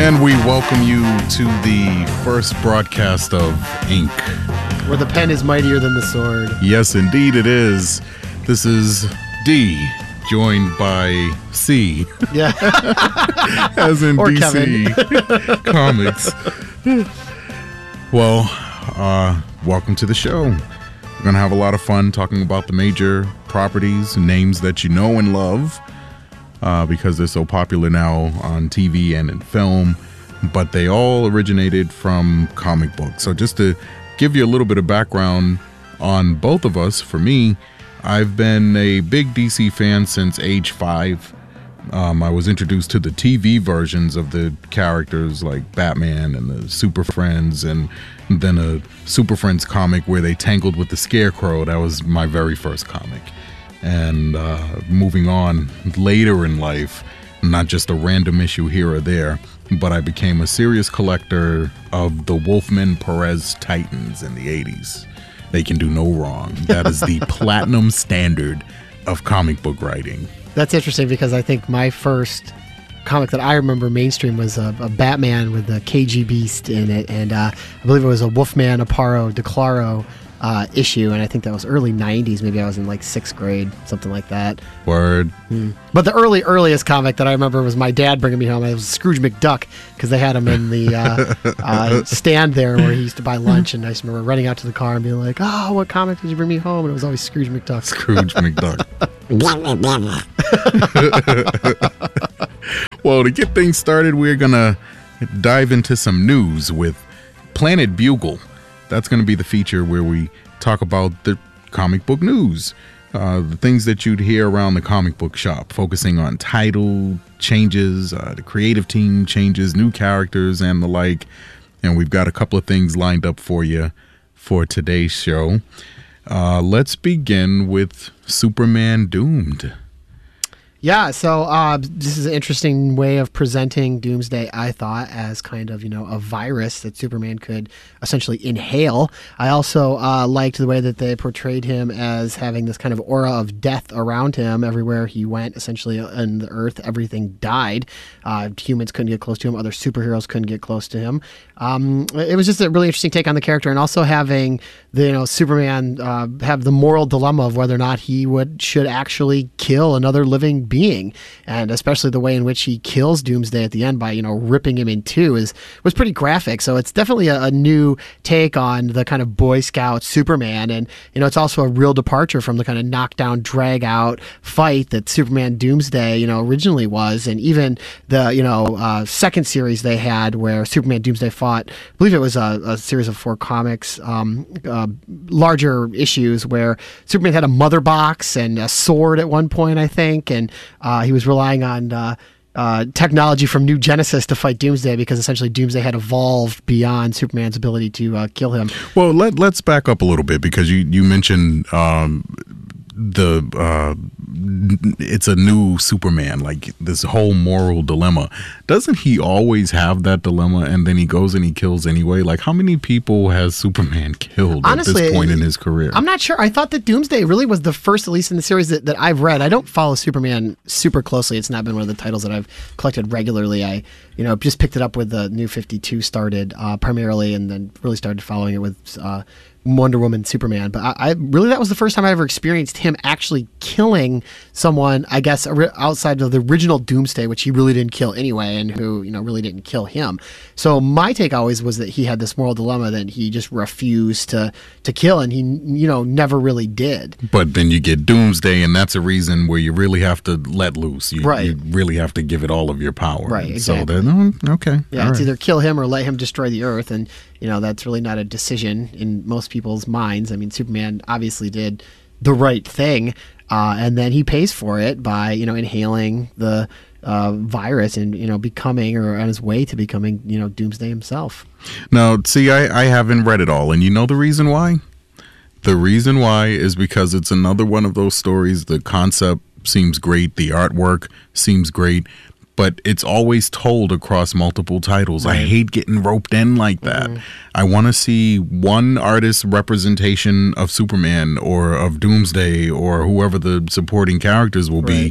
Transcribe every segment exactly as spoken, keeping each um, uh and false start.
And we welcome you to the first broadcast of Ink. Where the pen is mightier than the sword. Yes, indeed it is. This is D, joined by C. Yeah. As in Or D C Comics. Well, uh, welcome to the show. We're going to have a lot of fun talking about the major properties, names that you know and love. Uh, because they're so popular now on T V and in film, but they all originated from comic books. So just to give you a little bit of background on both of us, for me, I've been a big D C fan since age five. Um, I was introduced to the T V versions of the characters like Batman and the Super Friends, and then a Super Friends comic where they tangled with the Scarecrow. That was my very first comic. And uh, moving on later in life, not just a random issue here or there, but I became a serious collector of the Wolfman Perez Titans in the eighties. They can do no wrong. That is the platinum standard of comic book writing. That's interesting because I think my first comic that I remember mainstream was a, a Batman with the K G Beast in it, and uh, I believe it was a Wolfman Aparo Declaro Uh, issue, and I think that was early nineties. Maybe I was in like sixth grade, something like that. Word. Mm. But the early, earliest comic that I remember was my dad bringing me home. It was Scrooge McDuck, because they had him in the uh, uh, stand there where he used to buy lunch, and I just remember running out to the car and being like, oh, what comic did you bring me home? And it was always Scrooge McDuck. Scrooge McDuck. Well, to get things started, we're going to dive into some news with Planet Bugle. That's going to be the feature where we talk about the comic book news, uh, the things that you'd hear around the comic book shop, focusing on title changes, uh, the creative team changes, new characters, and the like. And we've got a couple of things lined up for you for today's show. Uh, let's begin with Superman Doomed. Yeah, so uh, this is an interesting way of presenting Doomsday, I thought, as kind of, you know, a virus that Superman could essentially inhale. I also uh, liked the way that they portrayed him as having this kind of aura of death around him. Everywhere he went, essentially, in the Earth, everything died. Uh, humans couldn't get close to him. Other superheroes couldn't get close to him. Um, it was just a really interesting take on the character, and also having the, you know, Superman uh, have the moral dilemma of whether or not he would should actually kill another living being, and especially the way in which he kills Doomsday at the end by, you know, ripping him in two is was pretty graphic. So it's definitely a, a new take on the kind of Boy Scout Superman, and, you know, it's also a real departure from the kind of knockdown, drag out fight that Superman Doomsday, you know, originally was, and even the, you know, uh, second series they had where Superman Doomsday fought. I believe it was a, a series of four comics, um, uh, larger issues where Superman had a mother box and a sword at one point, I think, and uh, he was relying on uh, uh, technology from New Genesis to fight Doomsday, because essentially Doomsday had evolved beyond Superman's ability to uh, kill him. Well, let, let's back up a little bit, because you, you mentioned um, the uh, it's a new Superman, like this whole moral dilemma. Doesn't he always have that dilemma, and then he goes and he kills anyway? Like, how many people has Superman killed Honestly, at this point in his career? I'm not sure. I thought that Doomsday really was the first, at least in the series that, that I've read. I don't follow Superman super closely. It's not been one of the titles that I've collected regularly. I, you know, just picked it up with the New fifty-two started uh, primarily, and then really started following it with uh, Wonder Woman, Superman. But I, I really, that was the first time I ever experienced him actually killing someone, I guess, outside of the original Doomsday, which he really didn't kill anyway, and who, you know, really didn't kill him. So my take always was that he had this moral dilemma that he just refused to to kill, and he, you know, never really did. But then you get Doomsday, and that's a reason where you really have to let loose. You, right. you really have to give it all of your power. Right, exactly. So then, oh, okay. Yeah, all it's right. either kill him or let him destroy the Earth, and, you know, that's really not a decision in most people's minds. I mean, Superman obviously did the right thing, uh, and then he pays for it by, you know, inhaling the uh, virus and, you know, becoming, or on his way to becoming, you know, Doomsday himself. Now, see, I, I haven't read it all, and you know the reason why? The reason why is because it's another one of those stories. The concept seems great, the artwork seems great, but it's always told across multiple titles. Right. I hate getting roped in like that. Mm-hmm. I want to see one artist's representation of Superman or of Doomsday or whoever the supporting characters will right. be,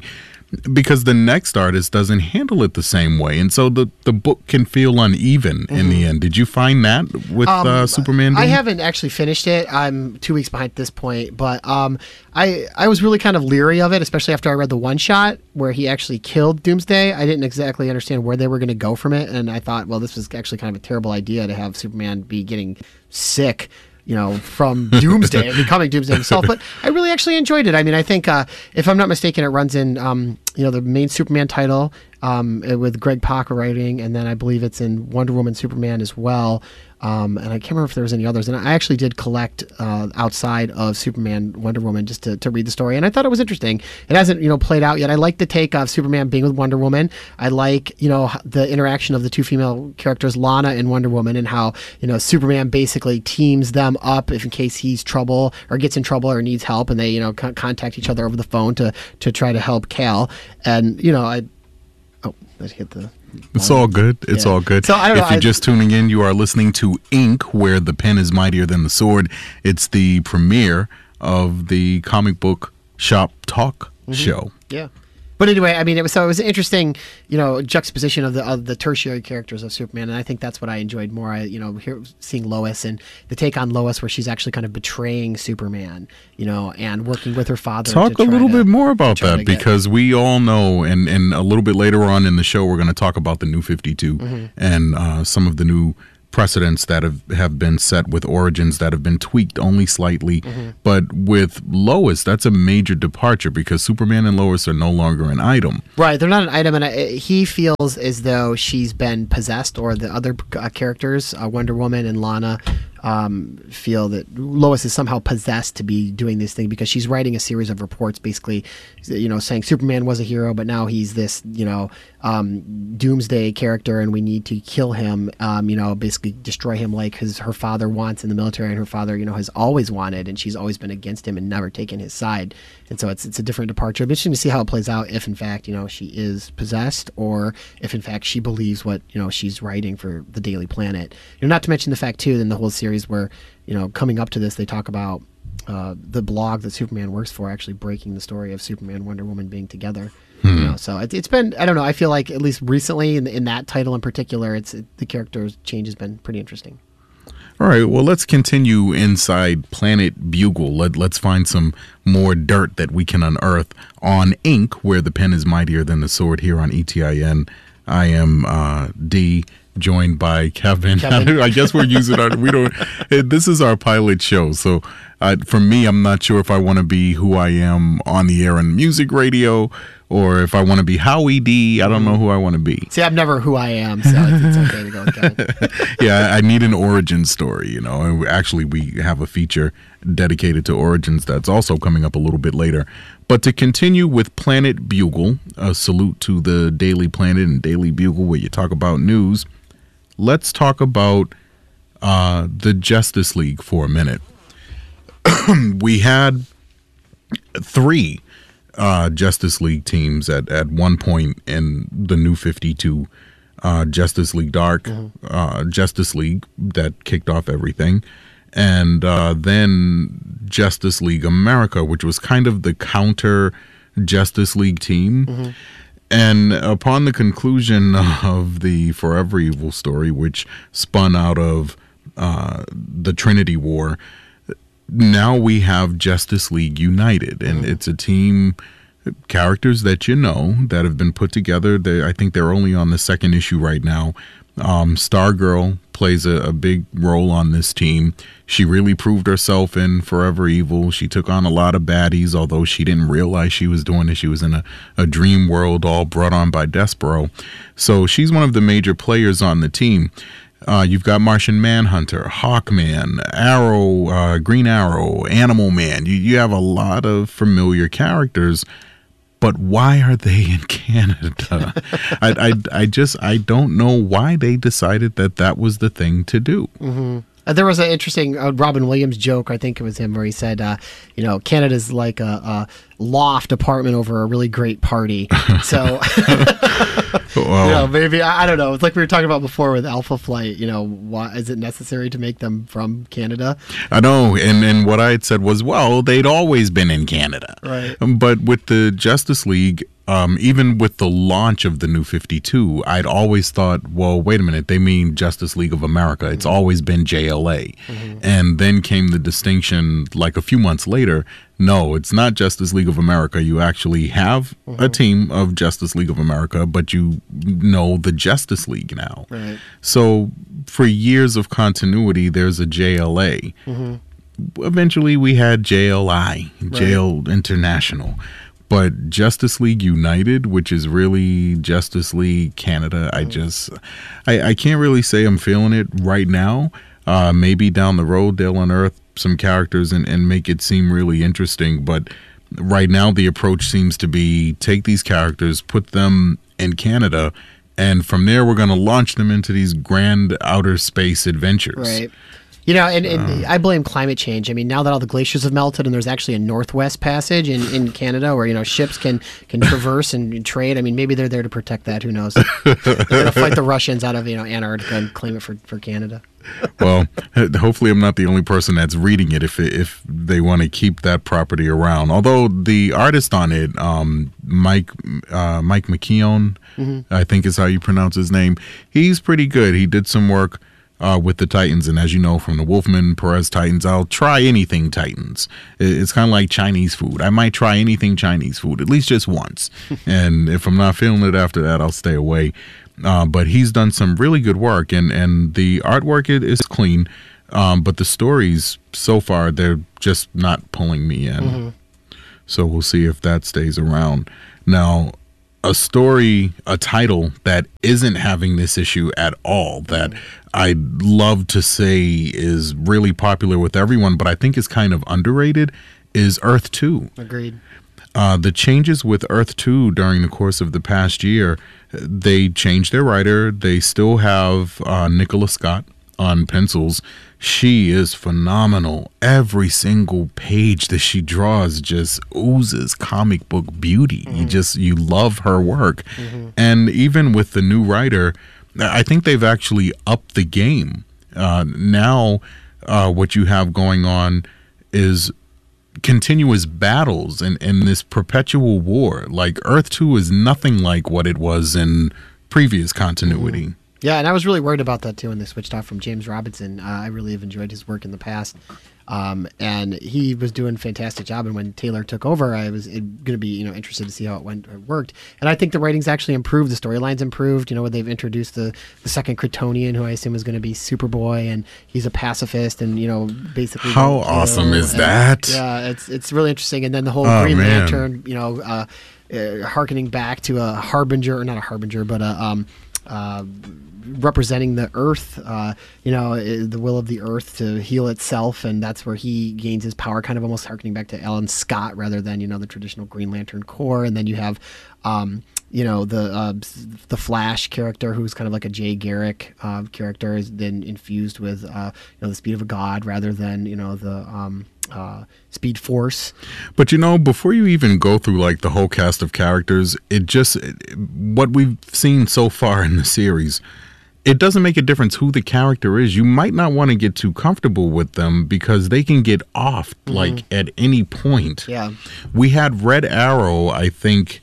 because the next artist doesn't handle it the same way, and so the, the book can feel uneven mm-hmm. in the end. Did you find that with um, uh, Superman Doom? I haven't actually finished it. I'm two weeks behind at this point, but um, I I was really kind of leery of it, especially after I read the one shot where he actually killed Doomsday. I didn't exactly understand where they were going to go from it, and I thought, well, this was actually kind of a terrible idea to have Superman be getting sick, you know, from Doomsday and becoming Doomsday himself. But I really actually enjoyed it. I mean, I think, uh, if I'm not mistaken, it runs in, um, you know, the main Superman title um, with Greg Pak writing, and then I believe it's in Wonder Woman, Superman as well. Um, and I can't remember if there was any others. And I actually did collect uh, outside of Superman, Wonder Woman, just to, to read the story. And I thought it was interesting. It hasn't, you know, played out yet. I like the take of Superman being with Wonder Woman. I like, you know, the interaction of the two female characters, Lana and Wonder Woman, and how, you know, Superman basically teams them up if in case he's trouble or gets in trouble or needs help, and they, you know, con- contact each other over the phone to to try to help Kal. And, you know, I oh, I hit the. It's all good. It's yeah. all good. So, I don't if know, you're I, just tuning in, you are listening to Ink, where the pen is mightier than the sword. It's the premiere of the comic book shop talk mm-hmm. show. Yeah. But anyway, I mean, it was so it was an interesting, you know, juxtaposition of the of the tertiary characters of Superman, and I think that's what I enjoyed more. I, you know, here seeing Lois and the take on Lois, where she's actually kind of betraying Superman, you know, and working with her father. Talk to a little to, bit more about that, because we all know, and and a little bit later on in the show, we're going to talk about the New fifty-two mm-hmm. and uh, some of the new precedents that have, have been set with origins that have been tweaked only slightly. Mm-hmm. But with Lois, that's a major departure, because Superman and Lois are no longer an item. Right, they're not an item, and I, he feels as though she's been possessed, or the other uh, characters, uh, Wonder Woman and Lana, um, feel that Lois is somehow possessed to be doing this thing, because she's writing a series of reports, basically, you know, saying Superman was a hero, but now he's this, you know, um, doomsday character, and we need to kill him, um, you know, basically destroy him like his her father wants in the military, and her father, you know, has always wanted, and she's always been against him and never taken his side. And so it's it's a different departure. It'll be interesting to see how it plays out, if in fact, you know, she is possessed, or if in fact she believes what, you know, she's writing for the Daily Planet. You know, not to mention the fact too, in the whole series where, you know, coming up to this, they talk about uh, the blog that Superman works for actually breaking the story of Superman and Wonder Woman being together. Hmm. You know, so it, it's been, I don't know, I feel like at least recently in, in that title in particular, it's it, the character's change has been pretty interesting. All right, well, let's continue inside Planet Bugle. Let, let's find some more dirt that we can unearth on Ink, where the pen is mightier than the sword, here on E T I N. I am uh, D, joined by Kevin. Kevin. I guess we're using our, we don't, this is our pilot show. So uh, for me, I'm not sure if I want to be who I am on the air and music radio, or if I want to be Howie D. I don't know who I want to be. See, I'm never who I am, so it's, it's okay to go with Kevin. Yeah, I need an origin story, you know. And actually, we have a feature dedicated to origins that's also coming up a little bit later. But to continue with Planet Bugle, a salute to the Daily Planet and Daily Bugle, where you talk about news, let's talk about uh, the Justice League for a minute. We had three Uh, Justice League teams at, at one point in the New fifty-two, uh, Justice League Dark, mm-hmm. uh, Justice League that kicked off everything, and uh, then Justice League America, which was kind of the counter Justice League team. Mm-hmm. And upon the conclusion of the Forever Evil story, which spun out of uh, the Trinity War, now we have Justice League United, and mm. it's a team, characters that you know, that have been put together. They, I think they're only on the second issue right now. Um, Stargirl plays a, a big role on this team. She really proved herself in Forever Evil. She took on a lot of baddies, although she didn't realize she was doing it. She was in a, a dream world all brought on by Despero. So she's one of the major players on the team. Uh, you've got Martian Manhunter, Hawkman, Arrow, uh, Green Arrow, Animal Man. You, you have a lot of familiar characters, but why are they in Canada? I, I, I just, I don't know why they decided that that was the thing to do. Mm-hmm. Uh, there was an interesting uh, Robin Williams joke, I think it was him, where he said, uh, you know, Canada's like a, a loft apartment over a really great party. So, well, you know, maybe, I, I don't know. It's like we were talking about before with Alpha Flight, you know, why is it necessary to make them from Canada? I know. And, and what I had said was, well, they'd always been in Canada. Right. But with the Justice League, Um, even with the launch of the New fifty-two, I'd always thought, well, wait a minute, they mean Justice League of America. It's mm-hmm. always been J L A. Mm-hmm. And then came the distinction like a few months later, no, it's not Justice League of America. You actually have mm-hmm. a team of Justice League of America, but you know the Justice League now. Right. So for years of continuity, there's a J L A. Mm-hmm. Eventually we had J L I, right. J L International. But Justice League United, which is really Justice League Canada, I just, I, I can't really say I'm feeling it right now. Uh, maybe down the road they'll unearth some characters and, and make it seem really interesting. But right now the approach seems to be take these characters, put them in Canada, and from there we're going to launch them into these grand outer space adventures. Right. You know, and, and uh, I blame climate change. I mean, now that all the glaciers have melted and there's actually a Northwest Passage in, in Canada where, you know, ships can, can traverse and trade. I mean, maybe they're there to protect that. Who knows? They're going to fight the Russians out of, you know, Antarctica and claim it for, for Canada. Well, hopefully I'm not the only person that's reading it if if they want to keep that property around. Although the artist on it, um, Mike uh, Mike McKeown, mm-hmm. I think is how you pronounce his name, he's pretty good. He did some work Uh, with the Titans, and as you know from the Wolfman Perez Titans, I'll try anything Titans. It's kind of like Chinese food. I might try anything Chinese food at least just once, and if I'm not feeling it after that, I'll stay away. Uh, but he's done some really good work, and and the artwork it is clean, um, but the stories so far they're just not pulling me in. Mm-hmm. So we'll see if that stays around. Now, a story, a title that isn't having this issue at all, that I'd love to say is really popular with everyone, but I think is kind of underrated, is Earth two. Agreed. Uh, the changes with Earth two during the course of the past year, they changed their writer. They still have uh, Nicola Scott on pencils. She is phenomenal. Every single page that she draws just oozes comic book beauty. Mm-hmm. You just, you love her work. Mm-hmm. And even with the new writer, I think they've actually upped the game. Uh, now, uh, what you have going on is continuous battles and, and this perpetual war. Like, Earth two is nothing like what it was in previous continuity. Mm-hmm. Yeah, and I was really worried about that too when they switched off from James Robinson. Uh, I really have enjoyed his work in the past, um, and he was doing a fantastic job. And when Taylor took over, I was going to be, you know, interested to see how it went, it worked. And I think the writing's actually improved, the storylines improved. You know, they've introduced the the second Kryptonian, who I assume is going to be Superboy, and he's a pacifist, and you know, basically. How awesome is and, that? Yeah, it's it's really interesting. And then the whole oh, Green man. Lantern, you know, uh, uh, harkening back to a harbinger, or not a harbinger, but a. Um, uh, representing the earth, uh, you know, the will of the earth to heal itself, and that's where he gains his power, kind of almost harkening back to Alan Scott rather than, you know, the traditional Green Lantern Corps. And then you have, um, you know, the uh, the Flash character, who's kind of like a Jay Garrick uh, character, is then infused with, uh, you know, the speed of a god rather than, you know, the um, uh, Speed Force. But, you know, before you even go through like the whole cast of characters, it just, it, what we've seen so far in the series, it doesn't make a difference who the character is. You might not want to get too comfortable with them because they can get off mm-hmm. like at any point. Yeah. We had Red Arrow, I think,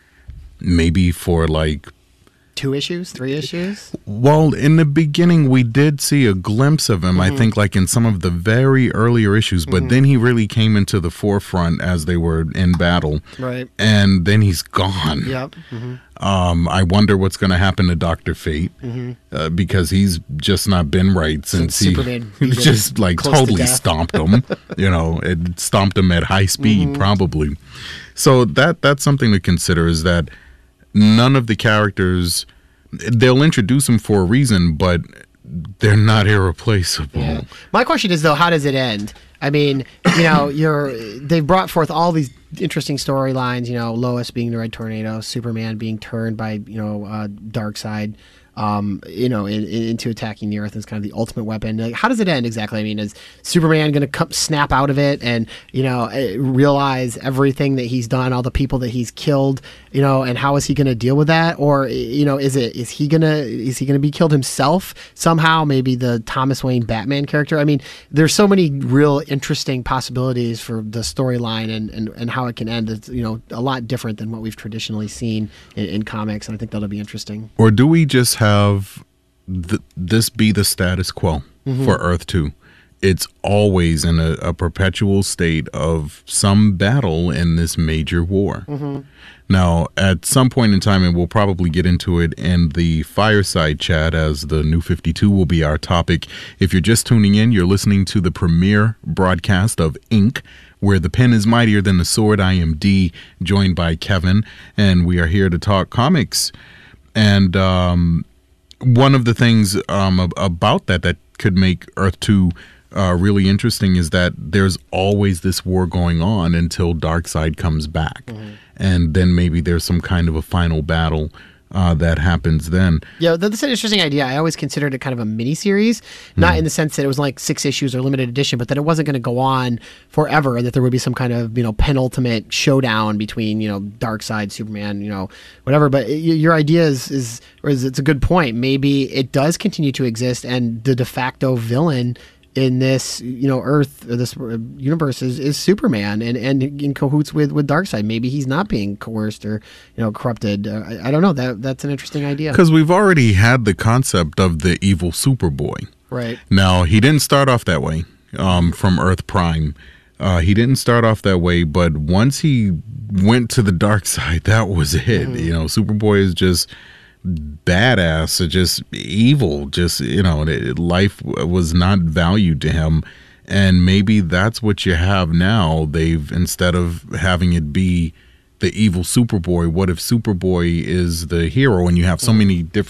maybe for like two issues, three issues. Well, in the beginning, we did see a glimpse of him, mm-hmm. I think, like in some of the very earlier issues, but mm-hmm. then he really came into the forefront as they were in battle. Right. And then he's gone. Yep. Mm-hmm. Um, I wonder what's going to happen to Doctor Fate, mm-hmm. uh, because he's just not been right since, since he just like totally to stomped him. You know, it stomped him at high speed, mm-hmm. probably. So that that's something to consider, is that none of the characters, they'll introduce them for a reason, but they're not irreplaceable. Yeah. My question is, though, how does it end? I mean, you know, you're they've brought forth all these interesting storylines, you know, Lois being the Red Tornado, Superman being turned by, you know, uh, Darkseid, um, you know, in, in, into attacking the Earth as kind of the ultimate weapon. Like, how does it end exactly? I mean, is Superman going to come snap out of it and, you know, realize everything that he's done, all the people that he's killed, you know, and how is he going to deal with that? Or, you know, is it is he gonna is he gonna be killed himself somehow? Maybe the Thomas Wayne Batman character. I mean, there's so many real interesting possibilities for the storyline and, and, and how it can end. It's, you know, a lot different than what we've traditionally seen in, in comics, and I think that'll be interesting. Or do we just have th- this be the status quo mm-hmm. for Earth two? It's always in a, a perpetual state of some battle in this major war. Mm-hmm. Now, at some point in time, and we'll probably get into it in the fireside chat as the New fifty-two will be our topic. If you're just tuning in, you're listening to the premiere broadcast of Ink, where the pen is mightier than the sword. I am D, joined by Kevin, and we are here to talk comics. And um, one of the things um, about that that could make Earth two uh, really interesting is that there's always this war going on until Darkseid comes back. Mm-hmm. And then maybe there's some kind of a final battle uh, that happens then. Yeah, that's an interesting idea. I always considered it kind of a mini-series, not mm. in the sense that it was like six issues or limited edition, but that it wasn't going to go on forever, and that there would be some kind of, you know, penultimate showdown between, you know, Darkseid, Superman, you know, whatever. But it, your idea is, is, or is, it's a good point. Maybe it does continue to exist, and the de facto villain in this, you know, Earth, or this universe is, is Superman, and, and in cahoots with, with Darkseid. Maybe he's not being coerced or, you know, corrupted. Uh, I, I don't know. That that's an interesting idea. Because we've already had the concept of the evil Superboy. Right. Now, he didn't start off that way um, from Earth Prime. Uh, he didn't start off that way, but once he went to the dark side, that was it. Mm-hmm. You know, Superboy is just badass, just evil, just, you know, life was not valued to him. And maybe that's what you have now. They've, instead of having it be the evil Superboy, what if Superboy is the hero, and you have so many different